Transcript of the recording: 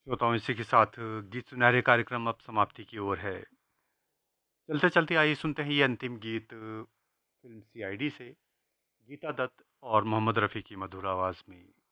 श्रोताओं, इसी के साथ गीत सुनहरे कार्यक्रम अब समाप्ति की ओर है। चलते चलते आइए सुनते हैं ये अंतिम गीत फिल्म सीआईडी से, गीता दत्त और मोहम्मद रफ़ी की मधुर आवाज़ में।